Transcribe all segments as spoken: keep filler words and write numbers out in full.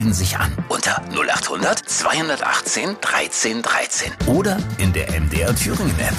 sich an unter null acht hundert zweihundertachtzehn dreizehn dreizehn oder in der M D R Thüringen App.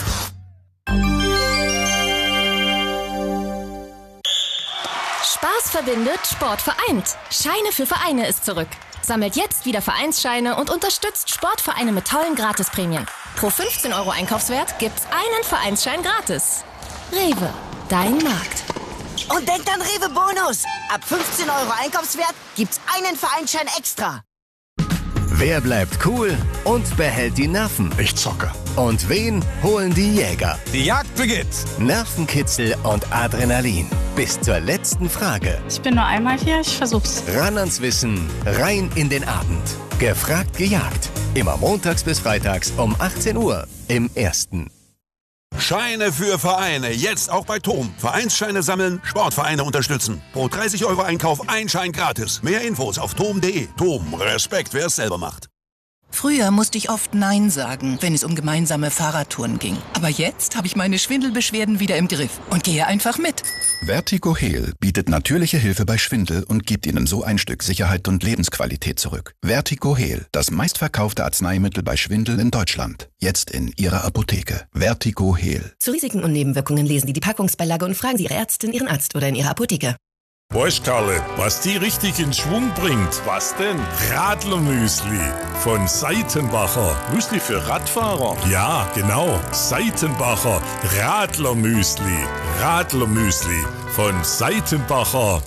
Spaß verbindet, Sport vereint. Scheine für Vereine ist zurück. Sammelt jetzt wieder Vereinsscheine und unterstützt Sportvereine mit tollen Gratisprämien. Pro fünfzehn Euro Einkaufswert gibt's einen Vereinsschein gratis. Rewe, dein Markt. Und denkt an Rewe Bonus. Ab fünfzehn Euro Einkaufswert gibt's einen Vereinsschein extra. Wer bleibt cool und behält die Nerven? Ich zocke. Und wen holen die Jäger? Die Jagd beginnt. Nervenkitzel und Adrenalin. Bis zur letzten Frage. Ich bin nur einmal hier, ich versuch's. Ran ans Wissen, rein in den Abend. Gefragt, gejagt. Immer montags bis freitags um achtzehn Uhr im Ersten. Scheine für Vereine, jetzt auch bei T O M. Vereinsscheine sammeln, Sportvereine unterstützen. Pro dreißig Euro Einkauf ein Schein gratis. Mehr Infos auf tom punkt de. T O M, Respekt, wer es selber macht. Früher musste ich oft Nein sagen, wenn es um gemeinsame Fahrradtouren ging. Aber jetzt habe ich meine Schwindelbeschwerden wieder im Griff und gehe einfach mit. Vertigo Heal bietet natürliche Hilfe bei Schwindel und gibt Ihnen so ein Stück Sicherheit und Lebensqualität zurück. Vertigo Heal, das meistverkaufte Arzneimittel bei Schwindel in Deutschland. Jetzt in Ihrer Apotheke. Vertigo Heal. Zu Risiken und Nebenwirkungen lesen Sie die Packungsbeilage und fragen Sie Ihre Ärztin, Ihren Arzt oder in Ihrer Apotheke. Weißt Karle, was die richtig in Schwung bringt? Was denn? Radlermüsli von Seitenbacher. Müsli für Radfahrer? Ja, genau. Seitenbacher Radlermüsli. Radlermüsli von Seitenbacher.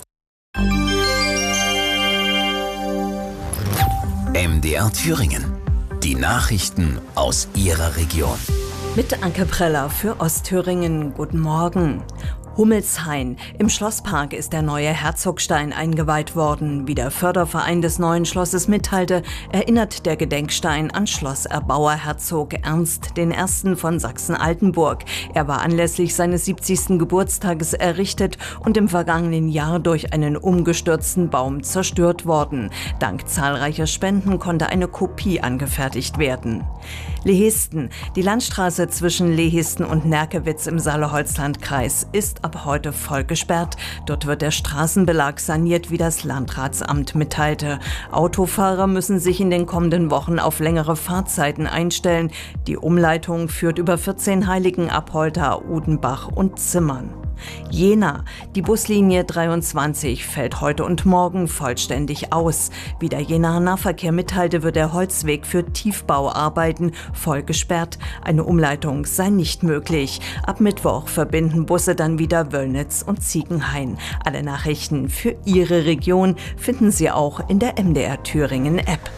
M D R Thüringen. Die Nachrichten aus Ihrer Region. Mit Anke Preller für Ostthüringen. Guten Morgen. Hummelshain. Im Schlosspark ist der neue Herzogstein eingeweiht worden. Wie der Förderverein des neuen Schlosses mitteilte, erinnert der Gedenkstein an Schlosserbauer Herzog Ernst I. von Sachsen-Altenburg. Er war anlässlich seines siebzigsten Geburtstages errichtet und im vergangenen Jahr durch einen umgestürzten Baum zerstört worden. Dank zahlreicher Spenden konnte eine Kopie angefertigt werden. Lehisten. Die Landstraße zwischen Lehisten und Nerkewitz im Saale-Holzland-Kreis ist ab heute voll gesperrt. Dort wird der Straßenbelag saniert, wie das Landratsamt mitteilte. Autofahrer müssen sich in den kommenden Wochen auf längere Fahrzeiten einstellen. Die Umleitung führt über vierzehn Heiligen, Apolda, Udenbach und Zimmern. Jena. Die Buslinie dreiundzwanzig fällt heute und morgen vollständig aus. Wie der Jenaer Nahverkehr mitteilte, wird der Holzweg für Tiefbauarbeiten voll gesperrt. Eine Umleitung sei nicht möglich. Ab Mittwoch verbinden Busse dann wieder Wöllnitz und Ziegenhain. Alle Nachrichten für Ihre Region finden Sie auch in der M D R Thüringen App.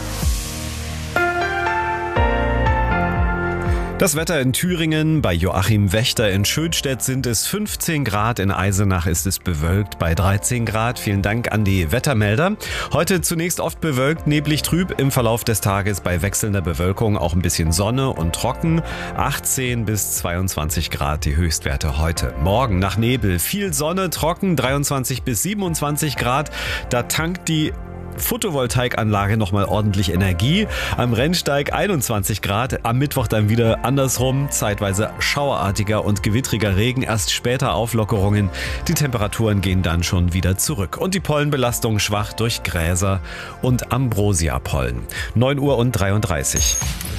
Das Wetter in Thüringen, bei Joachim Wächter in Schönstedt sind es fünfzehn Grad, in Eisenach ist es bewölkt bei dreizehn Grad. Vielen Dank an die Wettermelder. Heute zunächst oft bewölkt, neblig trüb, im Verlauf des Tages bei wechselnder Bewölkung auch ein bisschen Sonne und trocken. achtzehn bis zweiundzwanzig Grad die Höchstwerte heute. Morgen nach Nebel viel Sonne, trocken, dreiundzwanzig bis siebenundzwanzig Grad. Da tankt die Photovoltaikanlage nochmal ordentlich Energie. Am Rennsteig einundzwanzig Grad, am Mittwoch dann wieder andersrum, zeitweise schauerartiger und gewittriger Regen, erst später Auflockerungen. Die Temperaturen gehen dann schon wieder zurück. Und die Pollenbelastung schwach durch Gräser und Ambrosia-Pollen. neun Uhr und dreiunddreißig.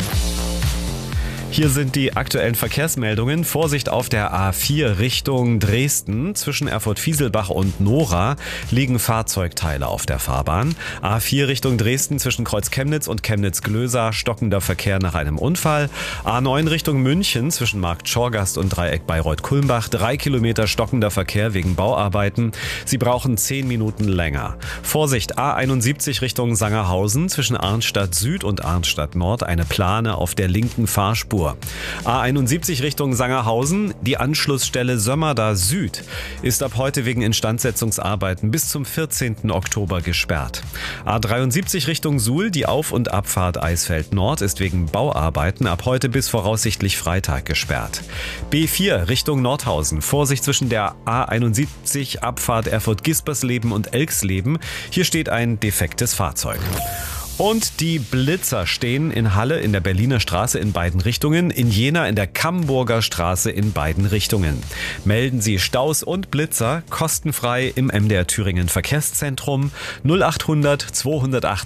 Hier sind die aktuellen Verkehrsmeldungen. Vorsicht auf der A vier Richtung Dresden. Zwischen Erfurt-Fieselbach und Nora liegen Fahrzeugteile auf der Fahrbahn. A vier Richtung Dresden zwischen Kreuz Chemnitz und Chemnitz-Glösa stockender Verkehr nach einem Unfall. A neun Richtung München zwischen Markt Schorgast und Dreieck Bayreuth-Kulmbach. Drei Kilometer stockender Verkehr wegen Bauarbeiten. Sie brauchen zehn Minuten länger. Vorsicht A einundsiebzig Richtung Sangerhausen zwischen Arnstadt Süd und Arnstadt Nord. Eine Plane auf der linken Fahrspur. A einundsiebzig Richtung Sangerhausen, die Anschlussstelle Sömmerda Süd ist ab heute wegen Instandsetzungsarbeiten bis zum vierzehnten Oktober gesperrt. A dreiundsiebzig Richtung Suhl, die Auf- und Abfahrt Eisfeld Nord ist wegen Bauarbeiten ab heute bis voraussichtlich Freitag gesperrt. B vier Richtung Nordhausen, Vorsicht zwischen der A einundsiebzig Abfahrt Erfurt-Gispersleben und Elksleben, hier steht ein defektes Fahrzeug. Und die Blitzer stehen in Halle in der Berliner Straße in beiden Richtungen, in Jena in der Kamburger Straße in beiden Richtungen. Melden Sie Staus und Blitzer kostenfrei im M D R Thüringen Verkehrszentrum null acht hundert zweihundertacht